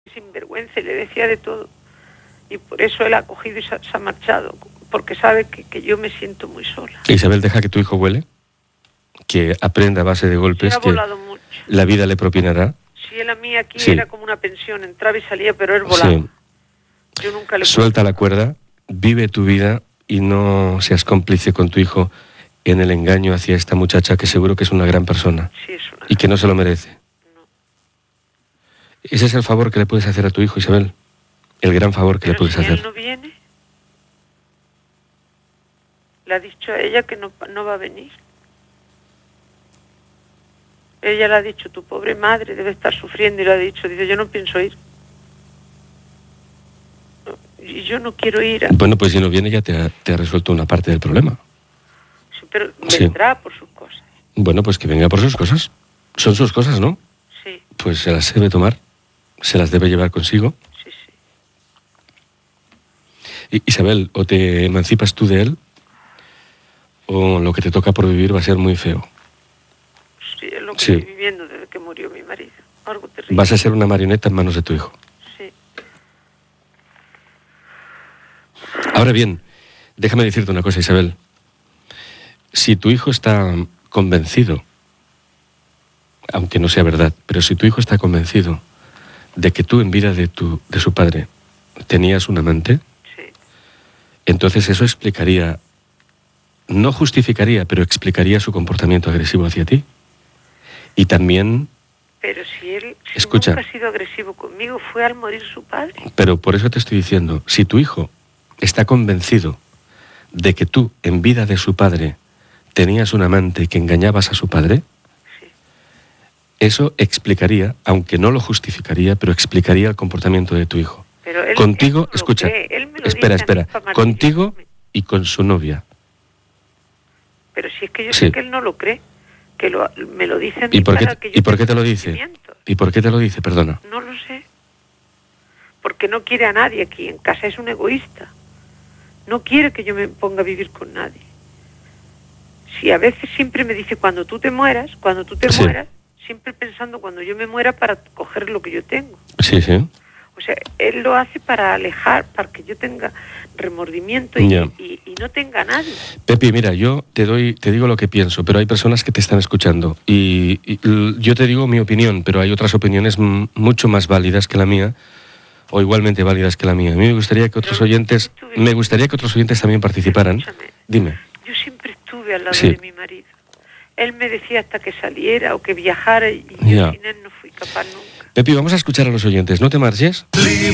sinvergüenza y le decía de todo. Y por eso él ha cogido y se ha marchado, porque sabe que yo me siento muy sola. Isabel, deja que tu hijo vuele, que aprenda a base de golpes, que mucho. La vida le propinará. Sí, él a mí aquí era como una pensión, entraba y salía, pero él volaba. Sí. Yo nunca le Suelta la cuerda, vive tu vida y no seas cómplice con tu hijo en el engaño hacia esta muchacha que seguro que es una gran persona. Sí, es una y que no se lo merece. No. Ese es el favor que le puedes hacer a tu hijo, Isabel. El gran favor que le puedes hacer. Él no viene. Le ha dicho a ella que no va a venir. Ella le ha dicho, tu pobre madre debe estar sufriendo, y le ha dicho, dice, yo no pienso ir. Y yo no quiero ir. Bueno, pues si no viene ya te ha resuelto una parte del problema. Sí, pero vendrá por sus cosas. Bueno, pues que venga por sus cosas. Son sus cosas, ¿no? Sí. Pues se las debe tomar, se las debe llevar consigo. Sí, sí. Isabel, o te emancipas tú de él, o lo que te toca por vivir va a ser muy feo. Sí, es lo que estoy viviendo desde que murió mi marido. Algo terrible. Vas a ser una marioneta en manos de tu hijo. Sí. Ahora bien, déjame decirte una cosa, Isabel. Si tu hijo está convencido, aunque no sea verdad, pero si tu hijo está convencido de que tú en vida de su padre tenías un amante, sí, entonces eso explicaría, no justificaría, pero explicaría su comportamiento agresivo hacia ti. Y también... Pero si él escucha, nunca ha sido agresivo conmigo, fue al morir su padre. Pero por eso te estoy diciendo, si tu hijo está convencido de que tú en vida de su padre tenías un amante y que engañabas a su padre, eso explicaría, aunque no lo justificaría, pero explicaría el comportamiento de tu hijo. Pero él, contigo, él escucha, espera, contigo y con su novia. Pero si es que yo sé que él no lo cree, que me lo dice a mí. ¿Y por qué te lo dice? ¿Y por qué te lo dice, perdona? No lo sé. Porque no quiere a nadie aquí en casa, es un egoísta. No quiere que yo me ponga a vivir con nadie. Si a veces siempre me dice, cuando tú te mueras, siempre pensando cuando yo me muera para coger lo que yo tengo. Sí, sí. O sea, él lo hace para alejar, para que yo tenga remordimiento y no tenga a nadie. Pepi, mira, yo te digo lo que pienso, pero hay personas que te están escuchando y yo te digo mi opinión, pero hay otras opiniones mucho más válidas que la mía o igualmente válidas que la mía. A mí me gustaría que otros oyentes también participaran. Escúchame, dime. Yo siempre estuve al lado de mi marido. Él me decía hasta que saliera o que viajara y yo sin él no fui capaz nunca. Pepi, vamos a escuchar a los oyentes, no te marches.